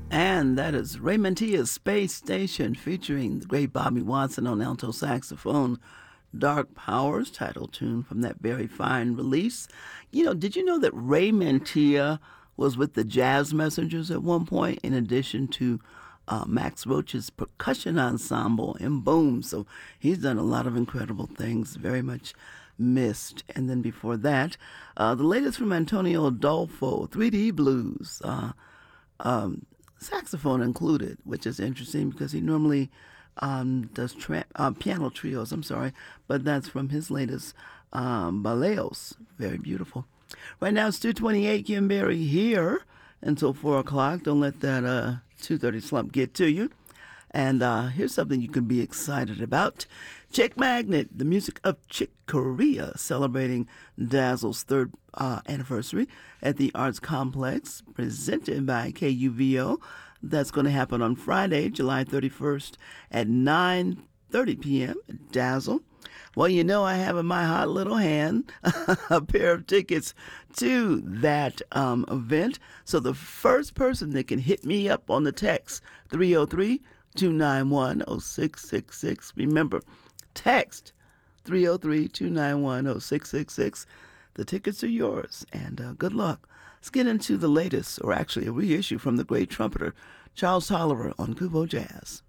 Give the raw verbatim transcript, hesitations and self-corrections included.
And that is Raymontia's Space Station featuring the great Bobby Watson on alto saxophone. Dark Powers, title tune from that very fine release. You know, did you know that Raymontia was with the Jazz Messengers at one point, in addition to uh, Max Roach's percussion ensemble and Boom? So he's done a lot of incredible things, very much missed. And then before that, uh, the latest from Antonio Adolfo, three D Blues. Uh, um, saxophone included, which is interesting because he normally um, does tra- uh, piano trios. I'm sorry, but that's from his latest um, Baleos. Very beautiful. Right now it's two twenty-eight. Kim Berry here until four o'clock. Don't let that uh, two thirty slump get to you. And uh, here's something you can be excited about. Chick Magnet, the music of Chick Corea, celebrating Dazzle's third uh, anniversary at the Arts Complex, presented by K U V O. That's going to happen on Friday, July thirty-first at nine thirty p.m. at Dazzle. Well, you know, I have in my hot little hand a pair of tickets to that um, event. So the first person that can hit me up on the text, three oh three, two nine one, oh six six six. Remember, text three oh three, two nine one, oh six six six. The tickets are yours, and uh, good luck. Let's get into the latest, or actually a reissue from the great trumpeter Charles Tolliver on Kubo Jazz.